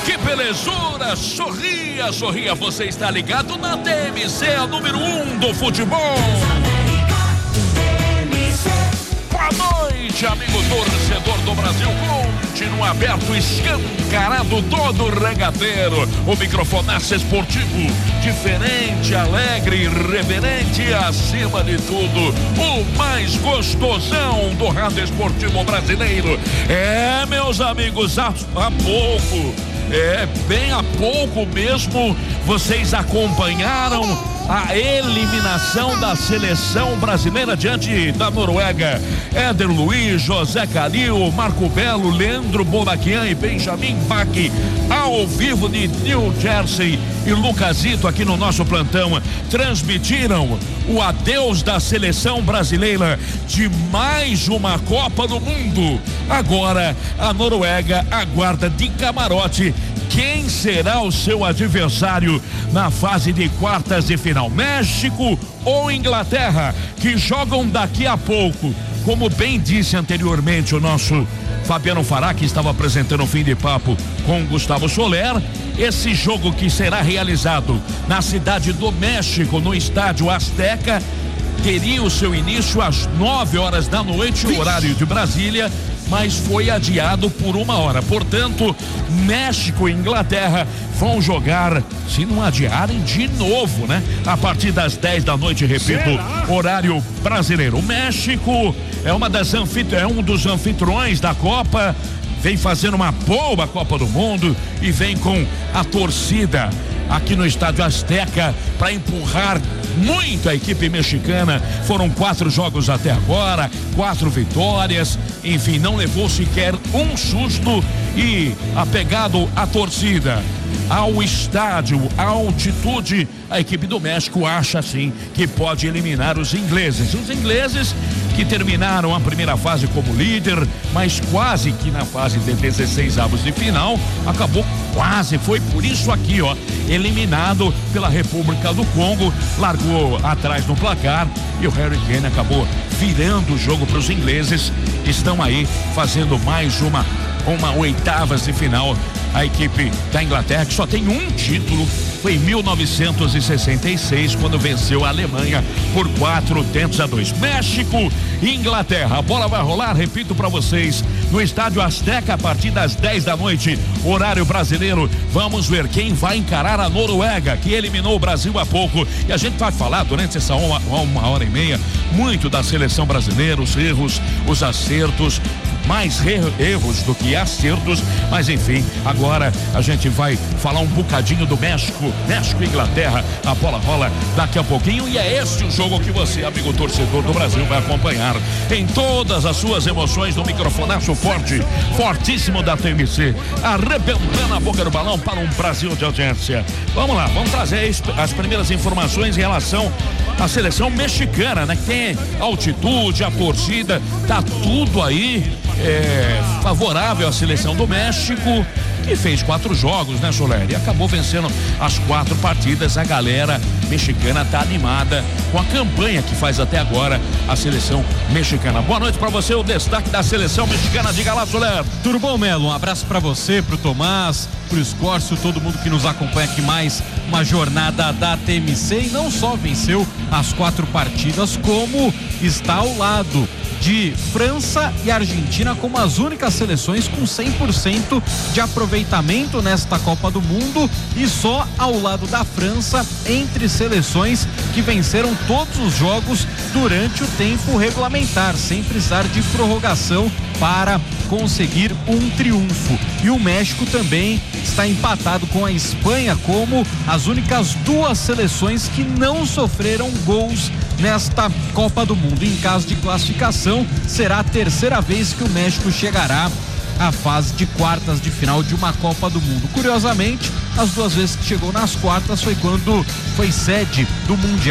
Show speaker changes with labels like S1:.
S1: Que belezura! Sorria, sorria, você está ligado na TMC, a número 1 do futebol. Boa noite, amigo torcedor do Brasil. Continua aberto, escancarado todo regateiro. O microfonaço esportivo, diferente, alegre, irreverente, acima de tudo, o mais gostosão do rádio esportivo brasileiro. Meus amigos, há pouco, bem há pouco mesmo, vocês acompanharam a eliminação da seleção brasileira diante da Noruega. Éder Luiz, José Calil, Marco Belo, Leandro Bonaquian e Benjamin Bach, ao vivo de New Jersey, e Lucasito aqui no nosso plantão, transmitiram o adeus da seleção brasileira de mais uma Copa do Mundo. Agora a Noruega aguarda de camarote quem será o seu adversário na fase de quartas de final, México ou Inglaterra, que jogam daqui a pouco. Como bem disse anteriormente o nosso Fabiano Fará, que estava apresentando o Fim de Papo com Gustavo Soler, esse jogo que será realizado na cidade do México, no estádio Azteca, teria o seu início às 9 horas da noite, horário de Brasília, mas foi adiado por 1 hora. Portanto, México e Inglaterra vão jogar, se não adiarem, de novo, né? A partir das 10 da noite, repito, horário brasileiro. O México é um dos anfitriões da Copa, vem fazendo uma boa Copa do Mundo e vem com a torcida aqui no estádio Azteca para empurrar muito a equipe mexicana. Foram 4 jogos até agora, 4 vitórias, enfim, não levou sequer um susto, e apegado à torcida, ao estádio, à altitude, a equipe do México acha sim que pode eliminar os ingleses. Os ingleses que terminaram a primeira fase como líder, mas quase que na fase de 16avos de final, acabou quase, foi por isso aqui, eliminado pela República do Congo, largou atrás no placar e o Harry Kane acabou virando o jogo para os ingleses. Estão aí fazendo mais uma oitavas de final. A equipe da Inglaterra, que só tem um título, foi em 1966, quando venceu a Alemanha por 4-2. México e Inglaterra, a bola vai rolar, repito para vocês, no estádio Azteca a partir das 10 da noite, horário brasileiro. Vamos ver quem vai encarar a Noruega, que eliminou o Brasil há pouco, e a gente vai falar durante essa uma hora e meia muito da seleção brasileira, os erros, os acertos, mais erros do que acertos, mas enfim, agora a gente vai falar um bocadinho do México e Inglaterra. A bola rola daqui a pouquinho, e é este o jogo que você, amigo torcedor do Brasil, vai acompanhar em todas as suas emoções no microfonaço fortíssimo da TMC, arrebentando a boca do balão para um Brasil de audiência. Vamos lá, vamos trazer as primeiras informações em relação à seleção mexicana, né? Que tem altitude, a torcida, tá tudo aí favorável à seleção do México, que fez 4 jogos, né, Soler? E acabou vencendo as 4 partidas. A galera mexicana tá animada com a campanha que faz até agora a seleção mexicana. Boa noite pra você, o destaque da seleção mexicana. Diga lá, Soler.
S2: Tudo bom, Melo? Um abraço pra você, pro Tomás, pro Escórcio, todo mundo que nos acompanha aqui, mais uma jornada da TMC, e não só venceu as 4 partidas, como está ao lado de França e Argentina como as únicas seleções com 100% de aproveitamento nesta Copa do Mundo, e só ao lado da França entre seleções que venceram todos os jogos durante o tempo regulamentar, sem precisar de prorrogação para conseguir um triunfo. E o México também está empatado com a Espanha como as únicas 2 seleções que não sofreram gols nesta Copa do Mundo. Em caso de classificação, será a 3ª vez que o México chegará à fase de quartas de final de uma Copa do Mundo. Curiosamente, as 2 vezes que chegou nas quartas foi quando foi sede do Mundial.